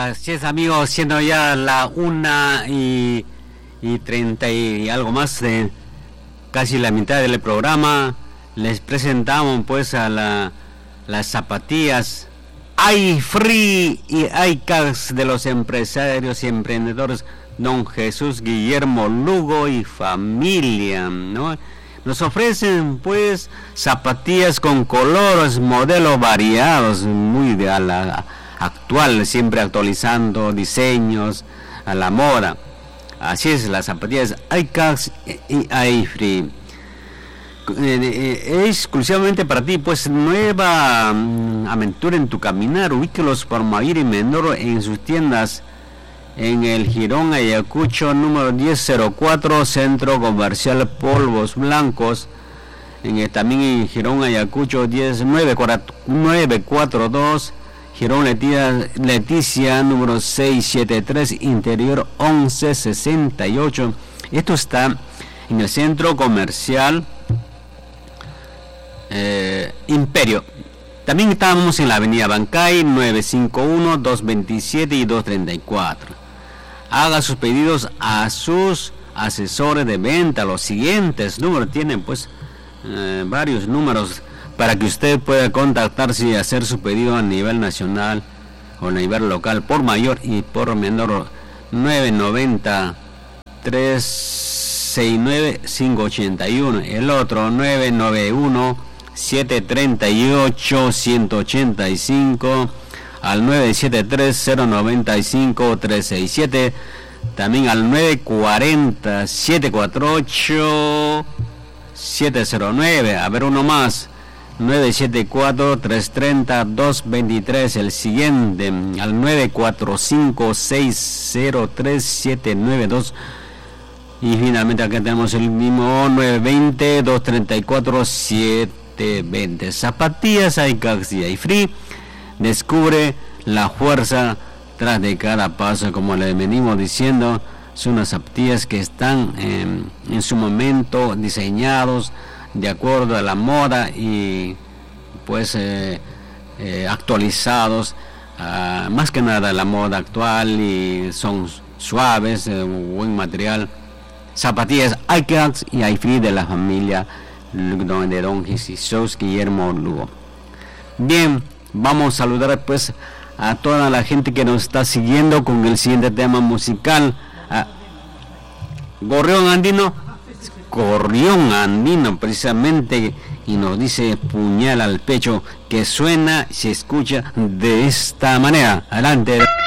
Así es, amigos, siendo ya la 1:30 y algo más de casi la mitad del programa, les presentamos pues a las zapatillas iFree y iCash de los empresarios y emprendedores Don Jesús Guillermo Lugo y familia, ¿no? Nos ofrecen pues zapatillas con colores, modelos variados, muy de a la actual, siempre actualizando diseños a la moda. Así es, las zapatillas iCash y iFree. Exclusivamente para ti, pues nueva aventura en tu caminar. Ubíquelos por mayor y menor en sus tiendas en el Jirón Ayacucho número 1004, Centro Comercial Polvos Blancos. También en Jirón Ayacucho 942, Jirón Leticia número 673, Interior 1168. Esto está en el Centro Comercial Imperio. También estamos en la avenida Bancay 951, 227 y 234. Haga sus pedidos a sus asesores de venta. Los siguientes números tienen pues varios números para que usted pueda contactarse y hacer su pedido a nivel nacional o a nivel local por mayor y por menor. 990 369 581, el otro 991 738 185, al 973-095-367, también al 940-748-709, a ver uno más, 974-330-223, el siguiente, al 945-603-792, y finalmente acá tenemos el mismo 920-234-720. Zapatillas iCash y iFree. Descubre la fuerza tras de cada paso, como le venimos diciendo. Son unas zapatillas que están en su momento diseñados de acuerdo a la moda y pues actualizados más que nada a la moda actual, y son suaves, buen material. Zapatillas iCash y iFree de la familia de Don Jesús Guillermo Lugo. Bien, vamos a saludar pues a toda la gente que nos está siguiendo con el siguiente tema musical. Gorrión Andino precisamente, y nos dice Puñal al Pecho, que suena, se escucha de esta manera. Adelante.